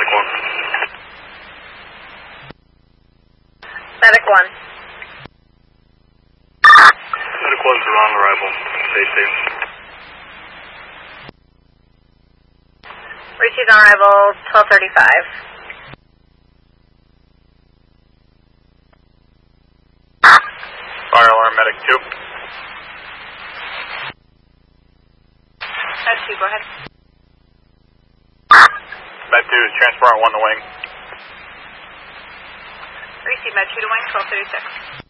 Medic 1. Medic 1's on arrival. Stay safe. Received on arrival 12:35. Fire alarm, Medic 2. Med 2, go ahead. Med 2 is transport 1 to wing. Receive Med 2 to wing 12:36.